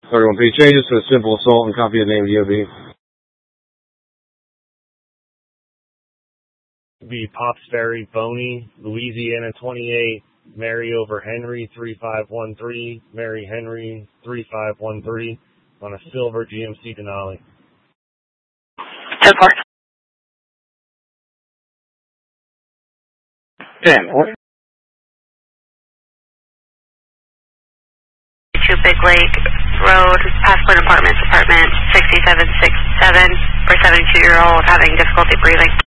31P changes to a simple assault and copy of the name DOB. Be Pops Ferry, Boney, Louisiana 28, Mary over Henry 3513, Mary Henry 3513 on a silver GMC Denali. 10-4. 10-4. 2 Big Lake Road, Passport Apartments, apartment 6767 for 72-year-old having difficulty breathing.